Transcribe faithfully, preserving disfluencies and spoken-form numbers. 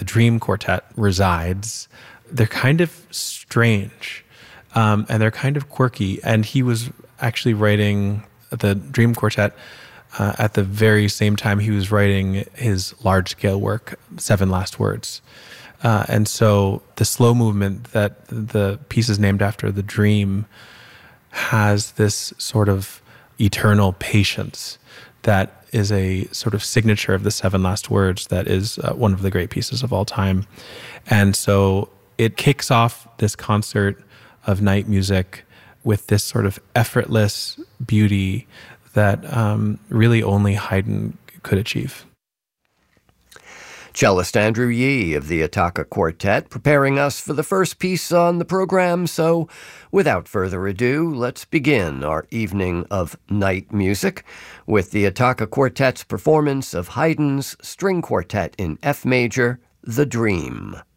Dream Quartet resides, they're kind of strange, um, and they're kind of quirky. And he was actually writing the Dream Quartet uh, at the very same time he was writing his large-scale work, Seven Last Words. Uh, and so the slow movement that the piece is named after, the Dream, has this sort of eternal patience that is a sort of signature of the Seven Last Words that is uh, one of the great pieces of all time. And so it kicks off this concert of night music with this sort of effortless beauty that um, really only Haydn could achieve. Cellist Andrew Yee of the Ithaca Quartet preparing us for the first piece on the program. So without further ado, let's begin our evening of night music with the Ithaca Quartet's performance of Haydn's String Quartet in F major, The Dream.